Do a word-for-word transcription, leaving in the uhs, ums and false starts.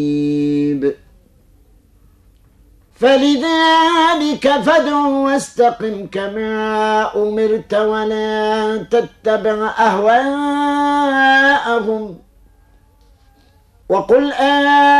فلذلك فادع واستقم كما أمرت ولا تتبع أهواءهم وقل آمين